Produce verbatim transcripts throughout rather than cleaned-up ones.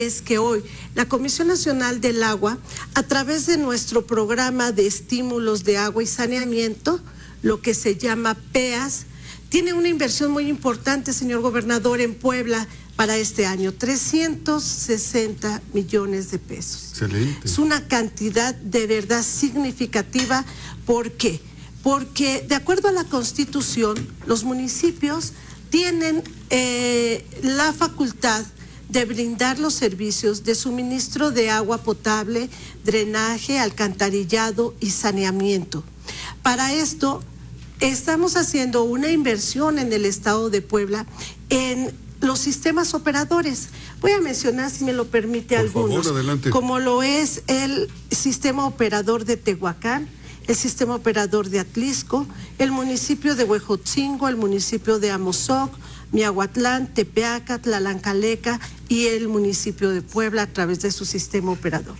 Es que hoy la Comisión Nacional del Agua, a través de nuestro programa de estímulos de agua y saneamiento, lo que se llama P E A S, tiene una inversión muy importante, señor gobernador, en Puebla para este año, trescientos sesenta millones de pesos. Excelente. Es una cantidad de verdad significativa. ¿Por qué? Porque de acuerdo a la Constitución, los municipios tienen eh, la facultad de brindar los servicios de suministro de agua potable, drenaje, alcantarillado y saneamiento. Para esto, estamos haciendo una inversión en el Estado de Puebla en los sistemas operadores. Voy a mencionar, si me lo permite, Por algunos, favor, adelante. Como lo es el sistema operador de Tehuacán, el sistema operador de Atlisco, el municipio de Huejotzingo, el municipio de Amozoc, Miahuatlán, Tepeaca, Tlalancaleca y el municipio de Puebla a través de su sistema operador.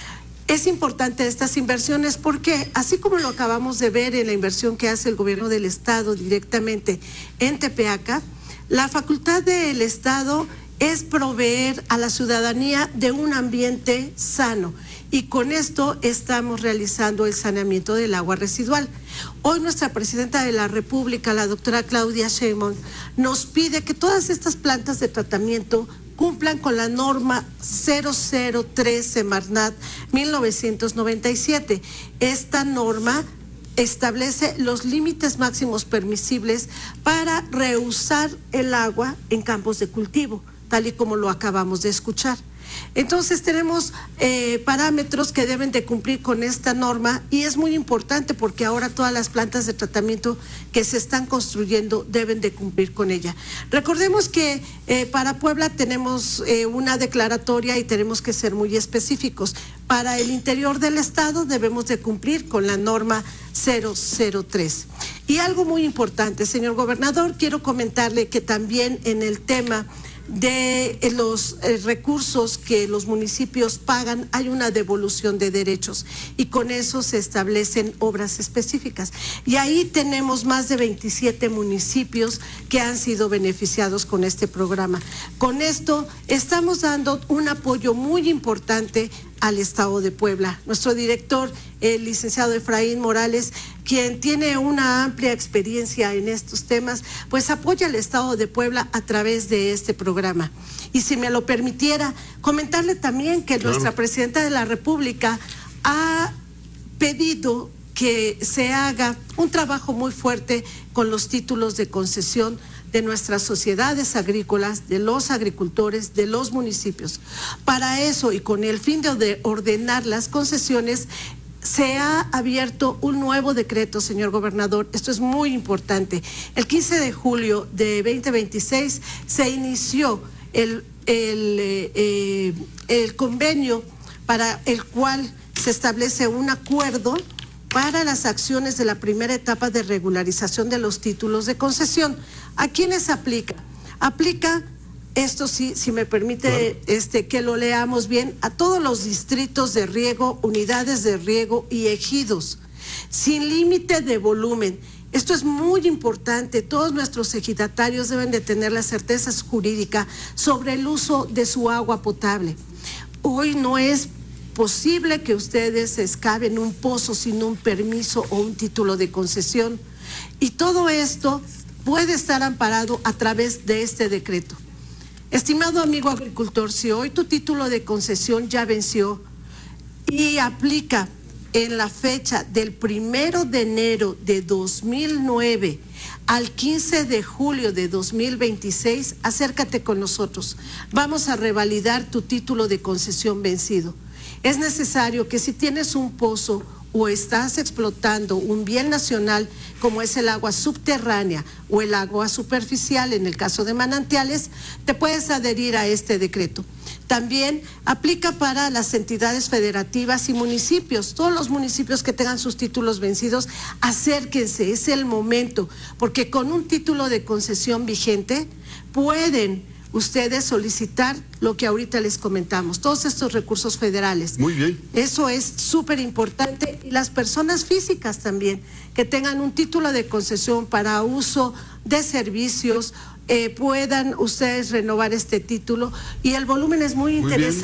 Es importante estas inversiones porque, así como lo acabamos de ver en la inversión que hace el gobierno del Estado directamente en Tepeaca, la facultad del Estado es proveer a la ciudadanía de un ambiente sano. Y con esto estamos realizando el saneamiento del agua residual. Hoy nuestra presidenta de la República, la doctora Claudia Sheinbaum, nos pide que todas estas plantas de tratamiento cumplan con la norma cero cero tres Semarnat mil novecientos noventa y siete. Esta norma establece los límites máximos permisibles para reusar el agua en campos de cultivo, tal y como lo acabamos de escuchar. Entonces tenemos eh, parámetros que deben de cumplir con esta norma y es muy importante porque ahora todas las plantas de tratamiento que se están construyendo deben de cumplir con ella. Recordemos que eh, para Puebla tenemos eh, una declaratoria y tenemos que ser muy específicos. Para el interior del estado debemos de cumplir con la norma cero cero tres. Y algo muy importante, señor gobernador, quiero comentarle que también en el tema de los eh, recursos que los municipios pagan, hay una devolución de derechos y con eso se establecen obras específicas. Y ahí tenemos más de veintisiete municipios que han sido beneficiados con este programa. Con esto estamos dando un apoyo muy importante al Estado de Puebla. Nuestro director, el licenciado Efraín Morales, quien tiene una amplia experiencia en estos temas, pues apoya al Estado de Puebla a través de este programa. Y si me lo permitiera, comentarle también que claro, nuestra presidenta de la República ha pedido que se haga un trabajo muy fuerte con los títulos de concesión de nuestras sociedades agrícolas, de los agricultores, de los municipios. Para eso y con el fin de ordenar las concesiones, se ha abierto un nuevo decreto, señor gobernador. Esto es muy importante. El quince de julio de veinte veintiséis se inició el, el, eh, el convenio para el cual se establece un acuerdo para las acciones de la primera etapa de regularización de los títulos de concesión. ¿A quiénes aplica? Aplica, esto sí, si me permite claro. este, que lo leamos bien, a todos los distritos de riego, unidades de riego y ejidos, sin límite de volumen. Esto es muy importante, todos nuestros ejidatarios deben de tener la certeza jurídica sobre el uso de su agua potable. Hoy no es posible que ustedes excaven un pozo sin un permiso o un título de concesión. Y todo esto puede estar amparado a través de este decreto. Estimado amigo agricultor, si hoy tu título de concesión ya venció y aplica en la fecha del primero de enero de dos mil nueve al quince de julio de dos mil veintiséis, acércate con nosotros. Vamos a revalidar tu título de concesión vencido. Es necesario que si tienes un pozo o estás explotando un bien nacional como es el agua subterránea o el agua superficial, en el caso de manantiales, te puedes adherir a este decreto. También aplica para las entidades federativas y municipios. Todos los municipios que tengan sus títulos vencidos, acérquense, es el momento, porque con un título de concesión vigente pueden ustedes solicitar lo que ahorita les comentamos, todos estos recursos federales. Muy bien. Eso es súper importante. Y las personas físicas también, que tengan un título de concesión para uso de servicios eh, puedan ustedes renovar este título. Y el volumen es muy, Muy interesante. bien.